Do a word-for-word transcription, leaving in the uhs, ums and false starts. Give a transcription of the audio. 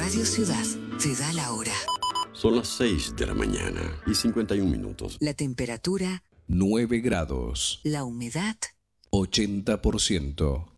Radio Ciudad te da la hora. Son las seis de la mañana y cincuenta y un minutos. La temperatura nueve grados. La humedad ochenta por ciento.